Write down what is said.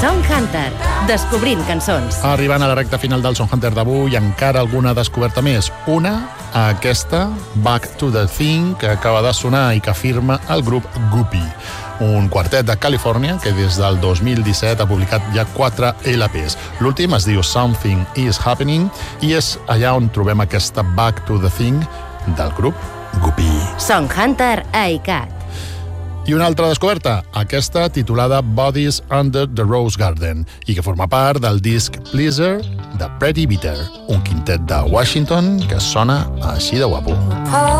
Song Hunter, descobrint cançons. Arribant a la recta final del Song Hunter d'avui, encara alguna descoberta més. Una, aquesta, Back to the Thing, que acaba de sonar i que firma el grup Guppy, un quartet de Califòrnia que des del 2017 ha publicat ja 4 LPs. L'últim es diu Something is Happening i és allà on trobem aquesta Back to the Thing del grup Guppy. Song Hunter a ICAT. I una altra descoberta, aquesta titulada Bodies Under the Rose Garden i que forma part del disc Pleaser de Pretty Bitter, un quintet de Washington que sona així de guapo.